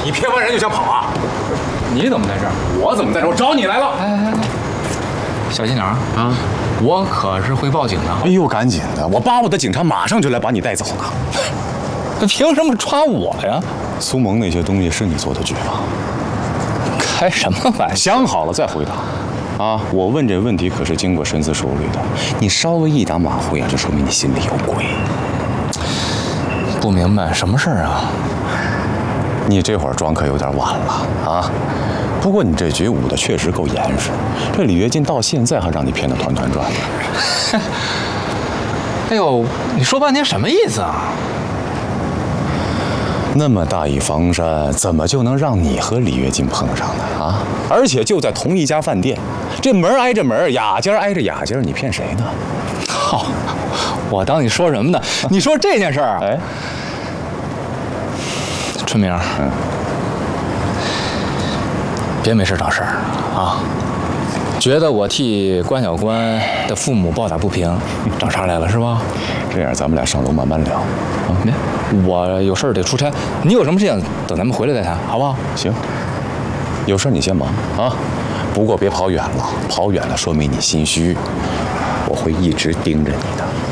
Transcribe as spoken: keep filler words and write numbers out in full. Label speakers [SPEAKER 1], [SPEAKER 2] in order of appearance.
[SPEAKER 1] 你骗完人就想跑啊？
[SPEAKER 2] 你怎么在这儿？
[SPEAKER 1] 我怎么在这儿？我找你来了。
[SPEAKER 2] 哎哎哎，小心点啊！啊，我可是会报警的。
[SPEAKER 1] 哎呦，赶紧的，我巴不得警察马上就来把你带走呢。
[SPEAKER 2] 凭什么抓我呀？
[SPEAKER 1] 苏萌那些东西是你做的局吗？
[SPEAKER 2] 开什么玩笑？
[SPEAKER 1] 想好了再回答。啊，我问这问题可是经过深思熟虑的。你稍微一打马虎眼，就说明你心里有鬼。
[SPEAKER 2] 不明白什么事儿啊？
[SPEAKER 1] 你这会儿装可有点晚了啊！不过你这局舞的确实够严实，这李跃进到现在还让你骗得团团转的。
[SPEAKER 2] 哎呦，你说半天什么意思啊？
[SPEAKER 1] 那么大一房山，怎么就能让你和李跃进碰上呢？啊！而且就在同一家饭店，这门挨着门，雅间挨着雅间，你骗谁呢？
[SPEAKER 2] 好，我当你说什么呢？你说这件事儿，
[SPEAKER 1] 哎，
[SPEAKER 2] 春明，嗯，别没事找事儿啊！觉得我替关小关的父母抱打不平，找茬来了是吧？
[SPEAKER 1] 这样咱们俩上楼慢慢聊。
[SPEAKER 2] 啊，没，我有事儿得出差，你有什么事情等咱们回来再谈，好不好？
[SPEAKER 1] 行，有事你先忙啊，不过别跑远了，跑远了说明你心虚，我会一直盯着你的。